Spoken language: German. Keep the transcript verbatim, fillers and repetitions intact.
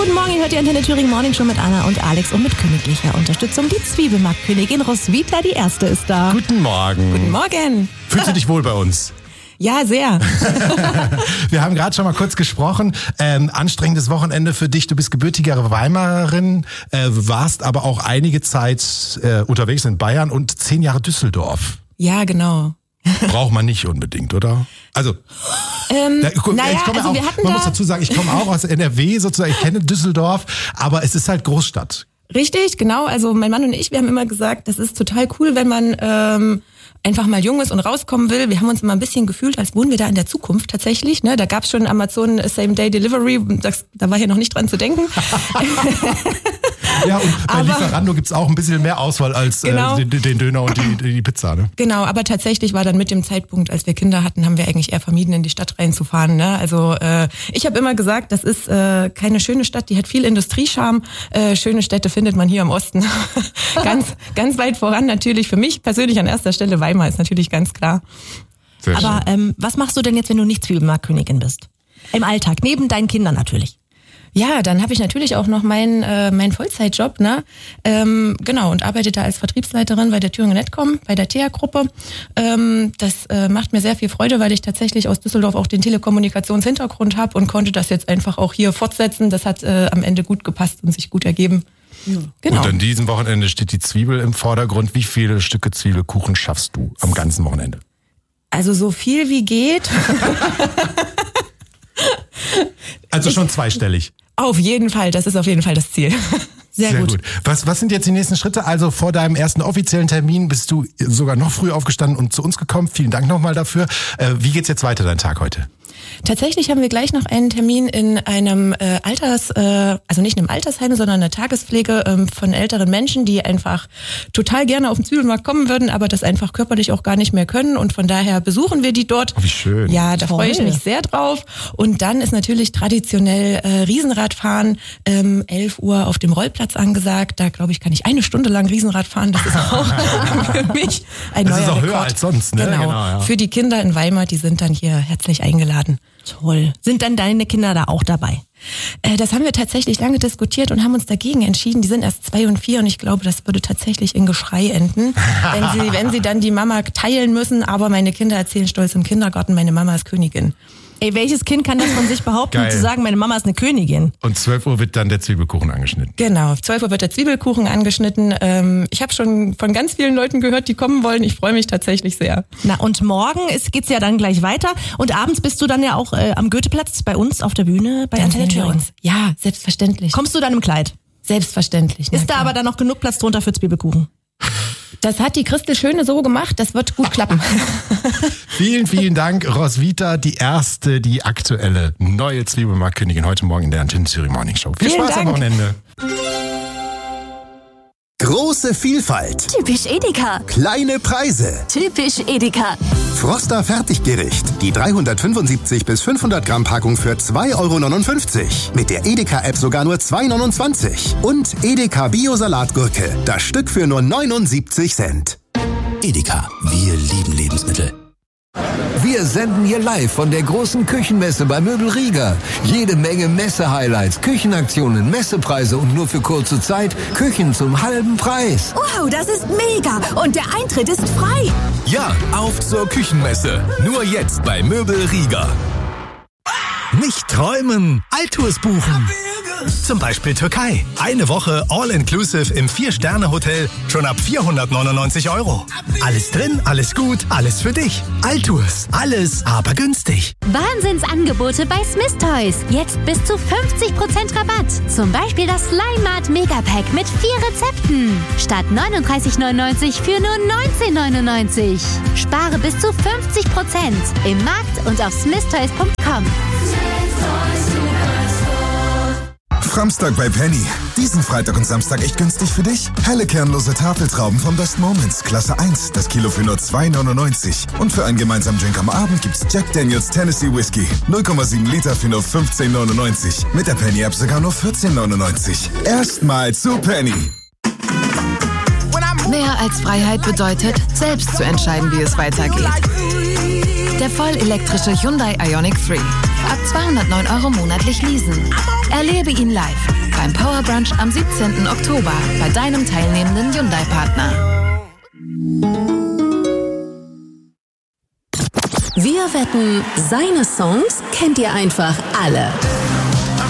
Guten Morgen, ihr hört die Antenne Thüringen Morning Show mit Anna und Alex und mit königlicher Unterstützung die Zwiebelmarktkönigin Roswitha, die Erste ist da. Guten Morgen. Guten Morgen. Fühlst du dich wohl bei uns? Ja, sehr. Wir haben gerade schon mal kurz gesprochen. Ähm, anstrengendes Wochenende für dich. Du bist gebürtige Weimarerin, äh, warst aber auch einige Zeit äh, unterwegs in Bayern und zehn Jahre Düsseldorf. Ja, genau. Braucht man nicht unbedingt, oder? Also, ähm, da, ich, naja, ich komme also auch, wir hatten man da muss dazu sagen, ich komme auch aus N R W sozusagen, ich kenne Düsseldorf, aber es ist halt Großstadt. Richtig, genau. Also mein Mann und ich, wir haben immer gesagt, das ist total cool, wenn man ähm, einfach mal jung ist und rauskommen will. Wir haben uns immer ein bisschen gefühlt, als wohnen wir da in der Zukunft tatsächlich. Ne? Da gab es schon Amazon Same-Day-Delivery, das, da war hier noch nicht dran zu denken. Ja, und bei aber, Lieferando gibt's auch ein bisschen mehr Auswahl als genau. äh, den, den Döner und die, die Pizza, ne? Genau, aber tatsächlich war dann mit dem Zeitpunkt, als wir Kinder hatten, haben wir eigentlich eher vermieden, in die Stadt reinzufahren. Ne? Also äh, ich habe immer gesagt, das ist äh, keine schöne Stadt, die hat viel Industriescharme. Äh, schöne Städte findet man hier im Osten. ganz, ganz weit voran natürlich. Für mich persönlich an erster Stelle Weimar ist natürlich ganz klar. Sehr aber ähm, was machst du denn jetzt, wenn du nicht Zwiebelmarktkönigin bist? Im Alltag, neben deinen Kindern natürlich. Ja, dann habe ich natürlich auch noch meinen äh, meinen Vollzeitjob, ne? Ähm, genau, und arbeite da als Vertriebsleiterin bei der Thüringer Netcom, bei der T A-Gruppe. Ähm, das äh, macht mir sehr viel Freude, weil ich tatsächlich aus Düsseldorf auch den Telekommunikationshintergrund habe und konnte das jetzt einfach auch hier fortsetzen. Das hat äh, am Ende gut gepasst und sich gut ergeben. Ja. Genau. Und an diesem Wochenende steht die Zwiebel im Vordergrund. Wie viele Stücke Zwiebelkuchen schaffst du am ganzen Wochenende? Also so viel wie geht. Also schon zweistellig. Auf jeden Fall, das ist auf jeden Fall das Ziel. Sehr, Sehr gut. gut. Was, was sind jetzt die nächsten Schritte? Also vor deinem ersten offiziellen Termin bist du sogar noch früh aufgestanden und zu uns gekommen. Vielen Dank nochmal dafür. Äh, wie geht's jetzt weiter, dein Tag heute? Tatsächlich haben wir gleich noch einen Termin in einem äh, Alters, äh, also nicht in einem Altersheim, sondern einer Tagespflege ähm, von älteren Menschen, die einfach total gerne auf den Zwiebelmarkt kommen würden, aber das einfach körperlich auch gar nicht mehr können. Und von daher besuchen wir die dort. Oh, wie schön. Ja, da freue ich mich sehr drauf. Und dann ist natürlich traditionell äh, Riesenradfahren, ähm, elf Uhr auf dem Rollplatz angesagt. Da, glaube ich, kann ich eine Stunde lang Riesenrad fahren. Das ist auch für mich ein das neuer ist auch Rekord. Höher als sonst, ne? Genau. genau ja. Für die Kinder in Weimar, die sind dann hier herzlich eingeladen. Toll. Sind dann deine Kinder da auch dabei? Äh, das haben wir tatsächlich lange diskutiert und haben uns dagegen entschieden. Die sind erst zwei und vier und ich glaube, das würde tatsächlich in Geschrei enden, wenn sie, wenn sie dann die Mama teilen müssen. Aber meine Kinder erzählen stolz im Kindergarten, meine Mama ist Königin. Ey, welches Kind kann das von sich behaupten, Geil. zu sagen, meine Mama ist eine Königin? Und zwölf Uhr wird dann der Zwiebelkuchen angeschnitten. Genau, zwölf Uhr wird der Zwiebelkuchen angeschnitten. Ähm, ich habe schon von ganz vielen Leuten gehört, die kommen wollen. Ich freue mich tatsächlich sehr. Na, und morgen ist, geht's ja dann gleich weiter. Und abends bist du dann ja auch äh, am Goetheplatz bei uns auf der Bühne bei Antenne Thüringen. Ja, selbstverständlich. Kommst du dann im Kleid? Selbstverständlich. Ist da aber dann noch genug Platz drunter für Zwiebelkuchen? Das hat die Christel Schöne so gemacht, das wird gut klappen. Vielen, vielen Dank, Roswitha, die erste, die aktuelle neue Zwiebelmarktkönigin heute Morgen in der Antenne Thüringen Morning Show. Viel Vielen Spaß Dank. am Wochenende. Große Vielfalt. Typisch Edeka. Kleine Preise. Typisch Edeka. Froster Fertiggericht. Die dreihundertfünfundsiebzig bis fünfhundert Gramm Packung für zwei Euro neunundfünfzig. Mit der Edeka-App sogar nur zwei Euro neunundzwanzig. Und Edeka Bio-Salatgurke. Das Stück für nur neunundsiebzig Cent. Edeka. Wir lieben Lebensmittel. Wir senden hier live von der großen Küchenmesse bei Möbel Rieger. Jede Menge Messe-Highlights, Küchenaktionen, Messepreise und nur für kurze Zeit Küchen zum halben Preis. Wow, das ist mega. Und der Eintritt ist frei. Ja, auf zur Küchenmesse. Nur jetzt bei Möbel Rieger. Nicht träumen, Altours buchen. Zum Beispiel Türkei. Eine Woche All-Inclusive im Vier-Sterne-Hotel schon ab vierhundertneunundneunzig Euro. Alles drin, alles gut, alles für dich. Altours. Alles, aber günstig. Wahnsinnsangebote bei Smith Toys. Jetzt bis zu fünfzig Prozent Rabatt. Zum Beispiel das Slimat Megapack mit vier Rezepten. Statt neununddreißig neunundneunzig für nur neunzehn neunundneunzig. Spare bis zu fünfzig Prozent im Markt und auf smith toys punkt com. Samstag bei Penny. Diesen Freitag und Samstag echt günstig für dich? Helle kernlose Tafeltrauben vom Best Moments, Klasse eins, das Kilo für nur zwei neunundneunzig. Und für einen gemeinsamen Drink am Abend gibt's Jack Daniels Tennessee Whiskey. null Komma sieben Liter für nur fünfzehn neunundneunzig. Mit der Penny-App sogar nur vierzehn neunundneunzig. Erstmal zu Penny. Mehr als Freiheit bedeutet, selbst zu entscheiden, wie es weitergeht. Der vollelektrische Hyundai Ioniq drei. ab zweihundertneun Euro monatlich leasen. Erlebe ihn live beim Power Brunch am siebzehnten Oktober bei deinem teilnehmenden Hyundai-Partner. Wir wetten, seine Songs kennt ihr einfach alle.